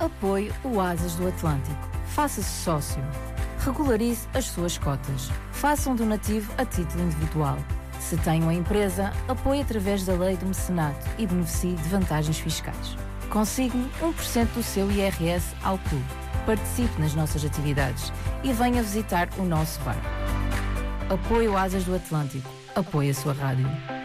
Apoie o Asas do Atlântico. Faça-se sócio. Regularize as suas cotas. Faça um donativo a título individual. Se tem uma empresa, apoie através da lei do mecenato e beneficie de vantagens fiscais. Consigne 1% do seu IRS ao clube. Participe nas nossas atividades e venha visitar o nosso bar. Apoie o Asas do Atlântico. Apoie a sua rádio.